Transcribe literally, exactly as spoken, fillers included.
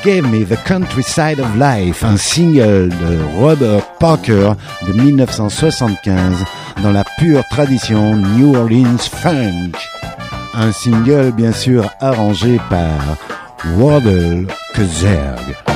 Gave Me the Countryside of Life, un single de Robert Parker de mille neuf cent soixante-quinze dans la pure tradition New Orleans Funk. Un single bien sûr arrangé par Wardell Kezerg.